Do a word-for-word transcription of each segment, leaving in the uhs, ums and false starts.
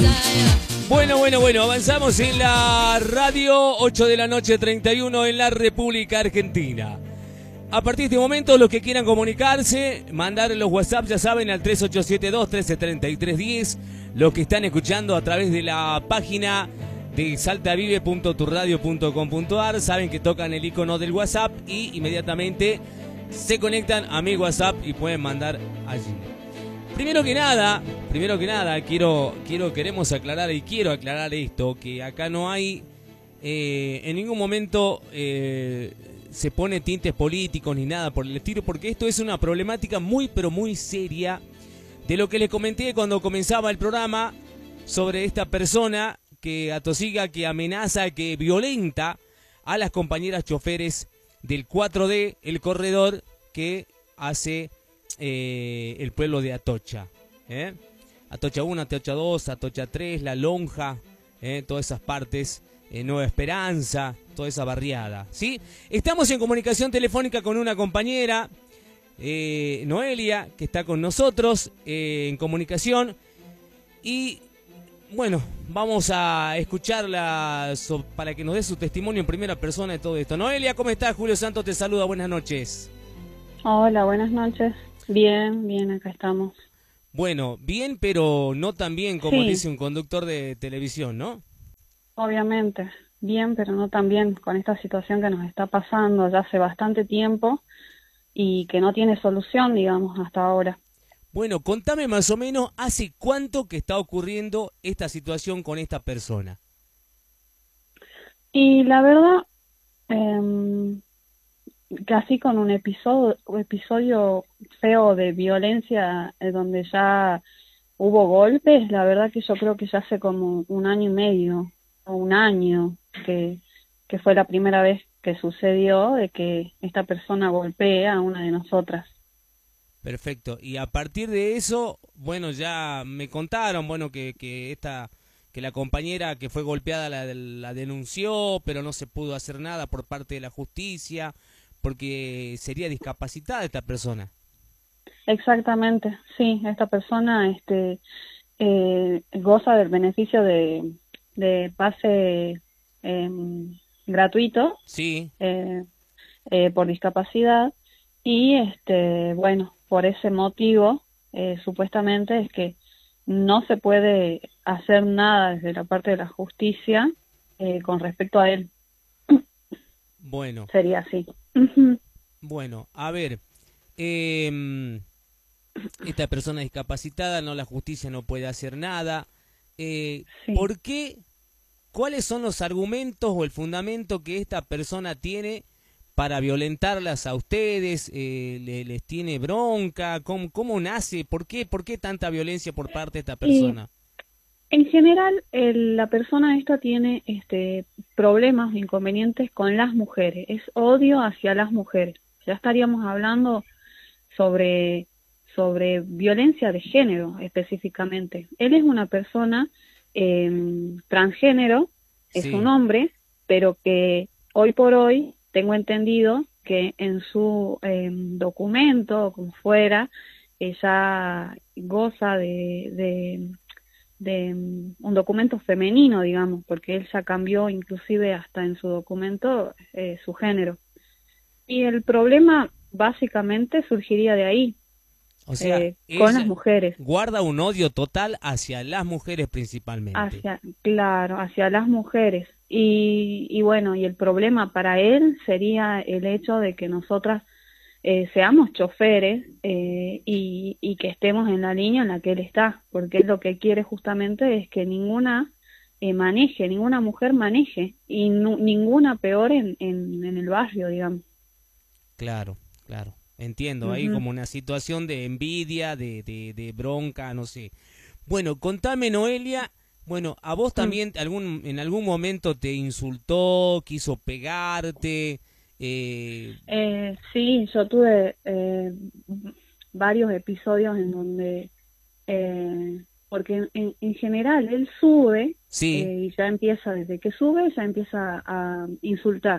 Bueno, bueno, bueno, avanzamos en la radio, ocho de la noche, treinta y uno en la República Argentina. A partir de este momento, los que quieran comunicarse, mandar los WhatsApp, ya saben, al tres ocho siete dos, uno tres tres tres, uno cero. Los que están escuchando a través de la página de saltavive punto tu radio punto com punto ar, saben que tocan el icono del WhatsApp y inmediatamente se conectan a mi WhatsApp y pueden mandar allí. Primero que nada, primero que nada, quiero, quiero, queremos aclarar y quiero aclarar esto, que acá no hay, eh, en ningún momento eh, se pone tintes políticos ni nada por el estilo, porque esto es una problemática muy, pero muy seria de lo que les comenté cuando comenzaba el programa sobre esta persona que atosiga, que amenaza, que violenta a las compañeras choferes del cuatro D, el corredor que hace eh, el pueblo de Atocha. ¿eh? Atocha uno, Atocha dos, Atocha tres, La Lonja, ¿eh? todas esas partes, eh, Nueva Esperanza, toda esa barriada. ¿sí? Estamos en comunicación telefónica con una compañera, eh, Noelia, que está con nosotros eh, en comunicación. Y bueno, vamos a escucharla so, para que nos dé su testimonio en primera persona de todo esto. Noelia, ¿cómo estás? Julio Santos te saluda, buenas noches. Hola, buenas noches. Bien, bien, acá estamos. Bueno, bien, pero no tan bien como Sí, dice un conductor de televisión, ¿no? obviamente. Bien, pero no tan bien con esta situación que nos está pasando ya hace bastante tiempo y que no tiene solución, digamos, hasta ahora. Bueno, contame más o menos hace cuánto que está ocurriendo esta situación con esta persona. Y la verdad, eh, casi con un episodio, episodio feo de violencia eh, donde ya hubo golpes, la verdad que yo creo que ya hace como un año y medio o un año que, que fue la primera vez que sucedió de que esta persona golpea a una de nosotras. Perfecto. Y a partir de eso, bueno, ya me contaron, bueno, que, que esta, que la compañera que fue golpeada la, la denunció, pero no se pudo hacer nada por parte de la justicia, porque sería discapacitada esta persona. Exactamente, sí, esta persona este eh, goza del beneficio de, de pase eh, gratuito Sí. eh, eh, por discapacidad y este bueno, por ese motivo eh, supuestamente es que no se puede hacer nada desde la parte de la justicia eh, con respecto a él. Bueno, Sería así. Ujú. bueno, a ver, eh, esta persona discapacitada, no, la justicia no puede hacer nada. Eh, Sí. ¿Por qué? ¿Cuáles son los argumentos o el fundamento que esta persona tiene para violentarlas a ustedes? Eh, le- ¿Les tiene bronca? ¿Cómo, cómo nace? ¿Por qué, ¿Por qué tanta violencia por parte de esta Y persona? en general, el- la persona esta tiene este, problemas o inconvenientes con las mujeres, es odio hacia las mujeres. Ya estaríamos hablando sobre, sobre violencia de género específicamente. Él es una persona eh, transgénero, es un Sí, hombre, pero que hoy por hoy tengo entendido que en su eh, documento, o como fuera, ella goza de, de de mm, un documento femenino, digamos, porque él ya cambió inclusive hasta en su documento eh, su género. Y el problema básicamente surgiría de ahí, o sea, eh, con las ella mujeres, guarda un odio total hacia las mujeres principalmente. hacia, claro, hacia las mujeres. Y, y bueno, y el problema para él sería el hecho de que nosotras eh, seamos choferes eh, y, y que estemos en la línea en la que él está, porque él lo que quiere justamente es que ninguna eh, maneje, ninguna mujer maneje y nu- ninguna peor en, en, en el barrio, digamos. Claro, claro. Entiendo, hay Ujú. como una situación de envidia, de, de, de bronca, no sé. Bueno, contame, Noelia, bueno, ¿a vos Mm. también algún, en algún momento te insultó, quiso pegarte? Eh, Eh, sí, yo tuve eh, varios episodios en donde, eh, porque en, en general él sube sí, eh, y ya empieza, desde que sube, ya empieza a insultar.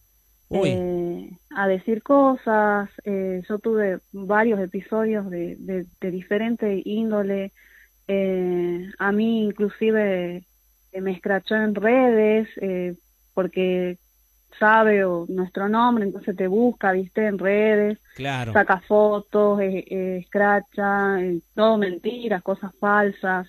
uy, eh, a decir cosas. Eh, yo tuve varios episodios de, de, de diferente índole, Eh, a mí inclusive eh, me escrachó en redes eh, porque sabe o nuestro nombre, entonces te busca, viste, en redes, Claro. saca fotos, eh, eh, escracha, eh, todo mentiras, cosas falsas.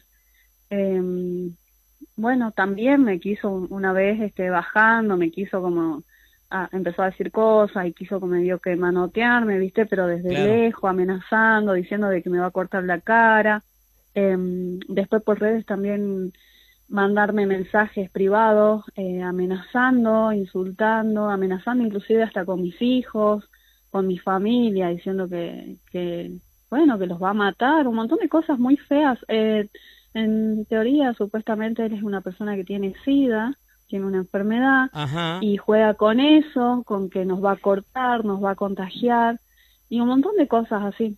Em, bueno, también me quiso un- una vez este, bajando, me quiso como, ah, empezó a decir cosas y quiso como medio que manotearme, viste, pero desde Claro. lejos, amenazando, diciendo de que me va a cortar la cara. Em, después por redes también mandarme mensajes privados, eh, amenazando, insultando, amenazando inclusive hasta con mis hijos, con mi familia, diciendo que, que bueno, que los va a matar, un montón de cosas muy feas. Eh, en teoría, supuestamente él es una persona que tiene SIDA, tiene una enfermedad, Ajá. y juega con eso, con que nos va a cortar, nos va a contagiar, y un montón de cosas así.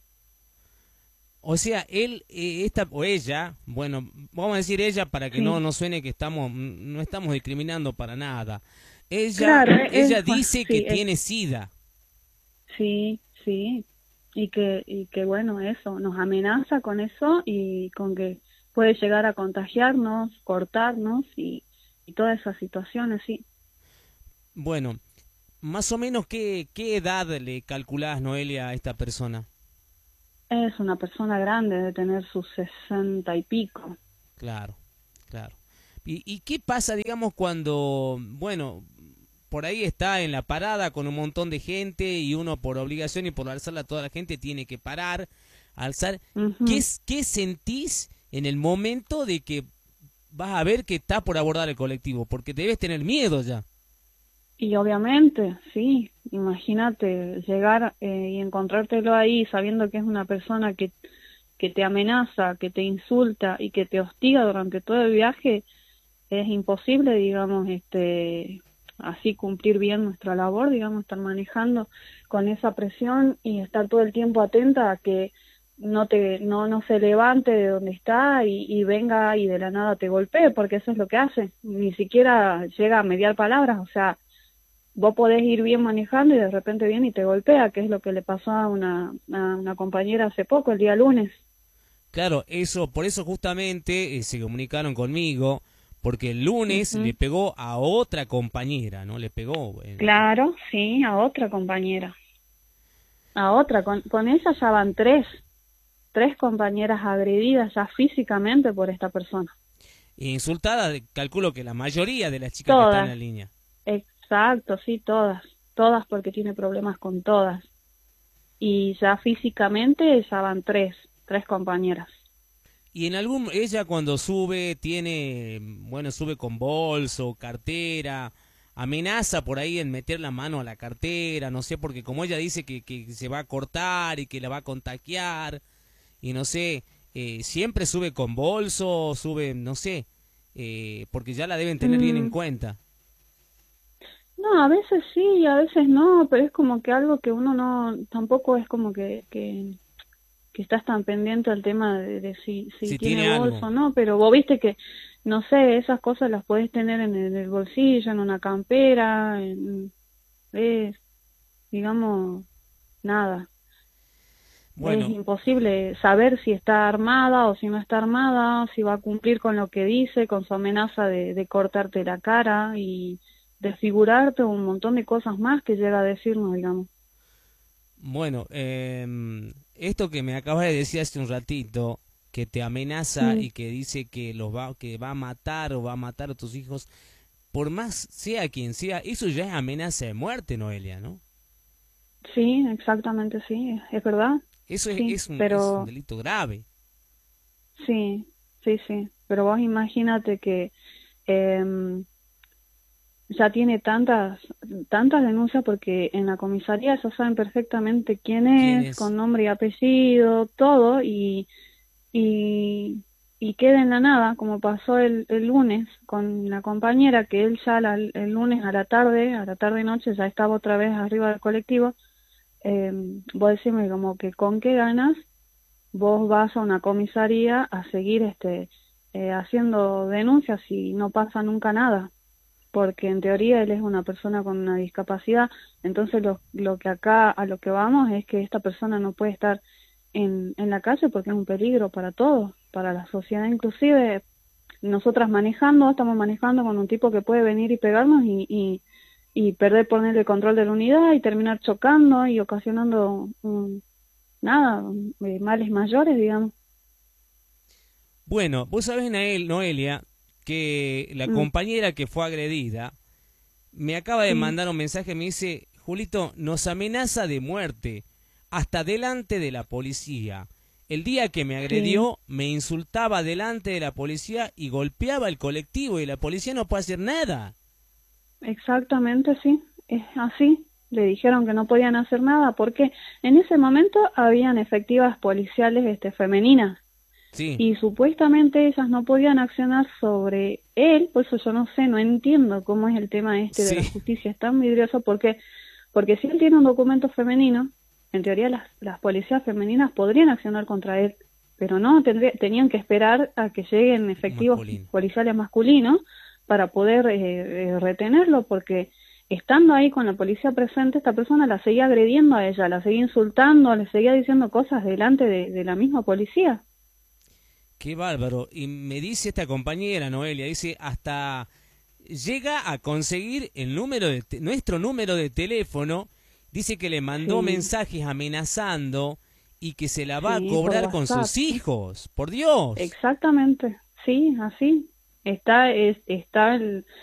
O sea, él, eh, esta o ella, bueno, vamos a decir ella para que no Sí, no suene que estamos, no estamos discriminando para nada. Ella, claro, e- es, ella dice que sí, es, tiene SIDA. sí, sí, y que, y que bueno, eso, nos amenaza con eso y con que puede llegar a contagiarnos, cortarnos y, y todas esas situaciones, sí. Bueno, más o menos qué, qué edad le calculás, Noelia, a esta persona. Es una persona grande, de tener sus sesenta y pico. Claro, claro. ¿Y, y qué pasa, digamos, cuando, bueno, por ahí está en la parada con un montón de gente y uno por obligación y por alzarla a toda la gente tiene que parar, alzar? ¿Qué, Ujú. es- qué sentís en el momento de que vas a ver que está por abordar el colectivo? Porque debes tener miedo ya. Y obviamente, sí, imagínate llegar eh, y encontrártelo ahí sabiendo que es una persona que, que te amenaza, que te insulta y que te hostiga durante todo el viaje. Es imposible, digamos, este, así cumplir bien nuestra labor, digamos, estar manejando con esa presión y estar todo el tiempo atenta a que no te, no, no se levante de donde está y, y venga y de la nada te golpee, porque eso es lo que hace, ni siquiera llega a mediar palabras, o sea, vos podés ir bien manejando y de repente viene y te golpea, que es lo que le pasó a una, a una compañera hace poco, el día lunes. Claro, eso, por eso justamente eh, se comunicaron conmigo, porque el lunes le Ujú. pegó a otra compañera, ¿no? Le pegó. eh, Claro, sí, a otra compañera. A otra, con, con ella ya van tres, tres compañeras agredidas ya físicamente por esta persona. insultada, calculo que la mayoría de las chicas que están en Todas, la línea. exacto, sí, todas, todas porque tiene problemas con todas. Y ya físicamente ya van tres, tres compañeras. Y en algún, ella cuando sube, tiene, bueno, sube con bolso, cartera, amenaza por ahí en meter la mano a la cartera, no sé, porque como ella dice que, que se va a cortar y que la va a contagiar, y no sé, eh, siempre sube con bolso, sube, no sé, eh, porque ya la deben tener bien en Mm, cuenta. no, a veces sí, a veces no, pero es como que algo que uno no, tampoco es como que, que que estás tan pendiente al tema de, de si, si Si tiene tiene algo. bolso o no, pero vos viste que, no sé, esas cosas las podés tener en el, el bolsillo, en una campera, en, es, digamos, nada. Es Bueno, imposible saber si está armada o si no está armada, si va a cumplir con lo que dice, con su amenaza de, de cortarte la cara y desfigurarte, un montón de cosas más que llega a decirnos, digamos. bueno, em, esto que me acabas de decir hace un ratito, que te amenaza Mm, y que dice que los va, que va a matar o va a matar a tus hijos, por más sea quien sea, eso ya es amenaza de muerte, Noelia, ¿no? sí, exactamente, sí, es verdad, Eso es, sí, es un, es un pero delito grave. sí, sí, sí, pero vos imagínate que em, ya tiene tantas, tantas denuncias porque en la comisaría ya saben perfectamente quién ¿Quién es, es? con nombre y apellido, todo, y, y, y queda en la nada, como pasó el, el lunes con la compañera, que él ya la- el lunes a la tarde, a la tarde-noche, ya estaba otra vez arriba del colectivo. Em, vos decime como que con qué ganas vos vas a una comisaría a seguir este eh, haciendo denuncias y no pasa nunca nada, porque en teoría él es una persona con una discapacidad, entonces lo, lo que acá a lo que vamos es que esta persona no puede estar en, en la calle porque es un peligro para todos. para la sociedad. Inclusive nosotras manejando, estamos manejando con un tipo que puede venir y pegarnos y, y, y perder poner el control de la unidad y terminar chocando y ocasionando um, nada, eh, males mayores, digamos. Bueno, vos sabés, Nael, Noelia, que la Mm, compañera que fue agredida me acaba de sí, mandar un mensaje, me dice, Julito, nos amenaza de muerte, hasta delante de la policía. El día que me sí, agredió, me insultaba delante de la policía y golpeaba el colectivo y la policía no puede hacer nada. exactamente, sí, es así. Le dijeron que no podían hacer nada porque en ese momento habían efectivas policiales este, femeninas Sí, y supuestamente ellas no podían accionar sobre él, por eso yo no sé, no entiendo cómo es el tema este de la sí, justicia, es tan vidrioso porque, porque si él tiene un documento femenino, en teoría las, las policías femeninas podrían accionar contra él, pero no, tendría, tenían que esperar a que lleguen efectivos masculino. policiales masculinos para poder eh, eh, retenerlo, porque estando ahí con la policía presente, esta persona la seguía agrediendo a ella, la seguía insultando, le seguía diciendo cosas delante de, de la misma policía. Qué bárbaro. Y me dice esta compañera, Noelia, dice, hasta llega a conseguir el número de te- nuestro número de teléfono, dice que le mandó Sí, mensajes amenazando y que se la va a sí, por cobrar con WhatsApp. sus hijos. Por Dios. Exactamente, sí, así. Está, es, está el,